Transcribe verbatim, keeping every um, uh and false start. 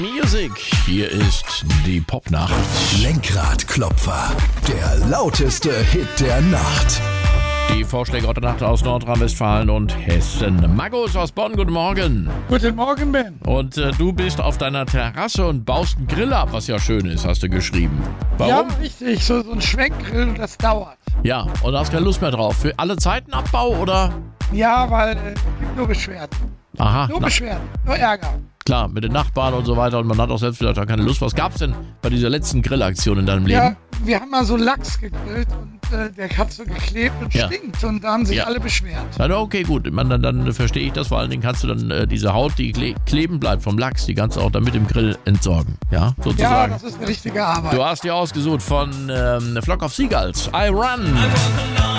Music, hier ist die Popnacht. Lenkradklopfer, der lauteste Hit der Nacht. Die Vorschläge heute Nacht aus Nordrhein-Westfalen und Hessen. Markus aus Bonn, guten Morgen. Guten Morgen, Ben. Und äh, du bist auf deiner Terrasse und baust einen Grill ab, was ja schön ist, hast du geschrieben. Warum? Ja, richtig, so, so ein Schwenkgrill und das dauert. Ja, und hast keine Lust mehr drauf. Für alle Zeiten Abbau, oder? Ja, weil es äh, gibt nur Beschwerden. Aha. Nur na, Beschwerden, nur Ärger. klar, mit den Nachbarn und so weiter. Und man hat auch selbst vielleicht auch keine Lust. Was gab's denn bei dieser letzten Grillaktion in deinem Leben? Ja, wir haben mal so Lachs gegrillt und äh, der hat so geklebt und Ja. stinkt. Und da haben sich Ja. alle beschwert. Na, okay, gut. Ich meine, dann, dann verstehe ich das. Vor allen Dingen kannst du dann äh, diese Haut, die kle kleben bleibt vom Lachs, die kannst du auch dann mit dem Grill entsorgen. Ja, Ja, sozusagen. das ist eine richtige Arbeit. Du hast dir ausgesucht von ähm, Flock of Seagulls. I Run.